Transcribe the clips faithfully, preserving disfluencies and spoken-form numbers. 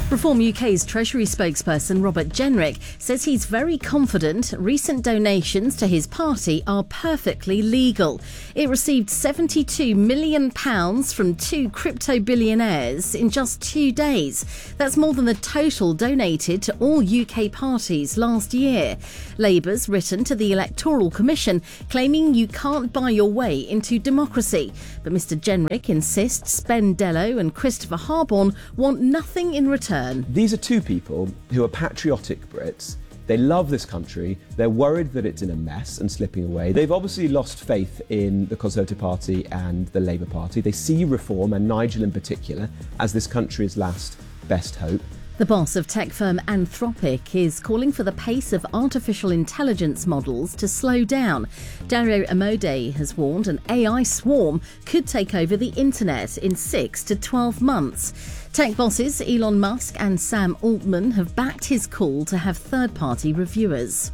Reform U K's Treasury spokesperson Robert Jenrick says he's very confident recent donations to his party are perfectly legal. It received seventy-two million pounds from two crypto billionaires in just two days. That's more than the total donated to all U K parties last year. Labour's written to the Electoral Commission claiming you can't buy your way into democracy. But Mr Jenrick insists Ben Dello and Christopher Harborne want nothing in return. These are two people who are patriotic Brits. They love this country. They're worried that it's in a mess and slipping away. They've obviously lost faith in the Conservative Party and the Labour Party. They see Reform, and Nigel in particular, as this country's last best hope. The boss of tech firm Anthropic is calling for the pace of artificial intelligence models to slow down. Dario Amodei has warned an A I swarm could take over the internet in six to twelve months. Tech bosses Elon Musk and Sam Altman have backed his call to have third-party reviewers.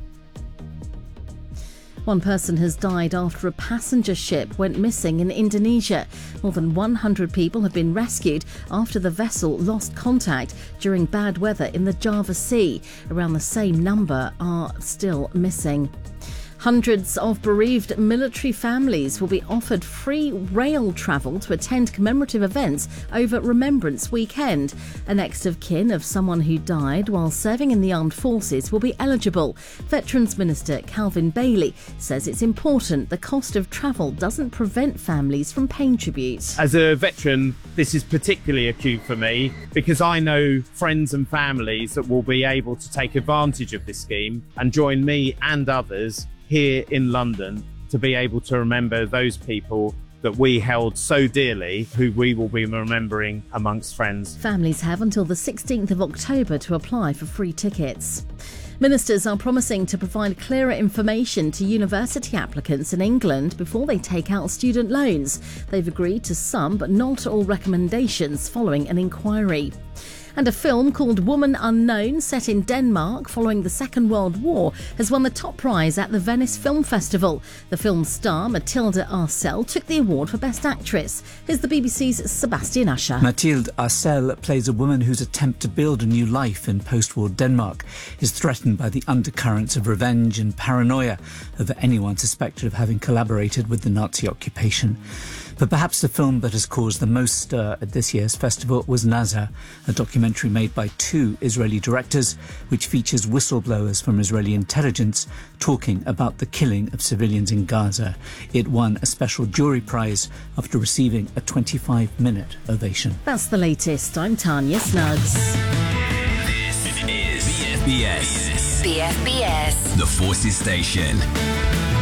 One person has died after a passenger ship went missing in Indonesia. More than one hundred people have been rescued after the vessel lost contact during bad weather in the Java Sea. Around the same number are still missing. Hundreds of bereaved military families will be offered free rail travel to attend commemorative events over Remembrance Weekend. A next of kin of someone who died while serving in the armed forces will be eligible. Veterans Minister Calvin Bailey says it's important the cost of travel doesn't prevent families from paying tribute. As a veteran, this is particularly acute for me because I know friends and families that will be able to take advantage of this scheme and join me and others here in London to be able to remember those people that we held so dearly, who we will be remembering amongst friends. Families have until the sixteenth of October to apply for free tickets. Ministers are promising to provide clearer information to university applicants in England before they take out student loans. They've agreed to some but not all recommendations following an inquiry. And a film called Woman Unknown, set in Denmark following the Second World War, has won the top prize at the Venice Film Festival. The film's star, Mathilde Arcel, took the award for Best Actress. Here's the B B C's Sebastian Usher. Mathilde Arcel plays a woman whose attempt to build a new life in post-war Denmark is threatened by the undercurrents of revenge and paranoia over anyone suspected of having collaborated with the Nazi occupation. But perhaps the film that has caused the most stir at this year's festival was Nazar, a documentary made by two Israeli directors, which features whistleblowers from Israeli intelligence talking about the killing of civilians in Gaza. It won a special jury prize after receiving a twenty-five minute ovation. That's the latest. I'm Tanya Snuggs. This is B F B S. B F B S. The Forces Station.